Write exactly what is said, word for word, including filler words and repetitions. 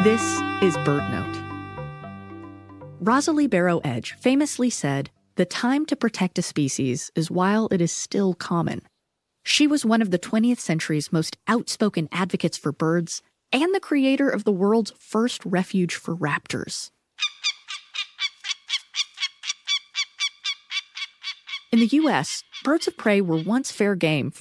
This is BirdNote. Rosalie Barrow Edge famously said, "The time to protect a species is while it is still common." She was one of the twentieth century's most outspoken advocates for birds and the creator of the world's first refuge for raptors. In the U S, birds of prey were once fair game